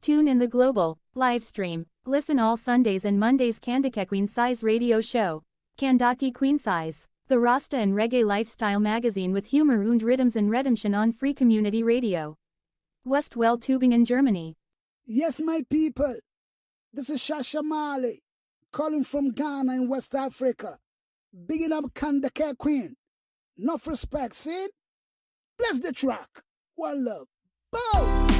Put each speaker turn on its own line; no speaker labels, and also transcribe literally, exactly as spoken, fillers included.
Tune in the global, live stream. Listen all Sundays and Mondays Kandake Queen Size Radio Show. Kandaki Queen Size. The Rasta and Reggae Lifestyle magazine with humor und rhythms and redemption on Free Community Radio. Westwell Tübingen, Germany.
Yes, my people. This is Shasha Mali, calling from Ghana in West Africa. Bigging up Kandake Queen. Enough respect, see? Bless the track. One love. Boom!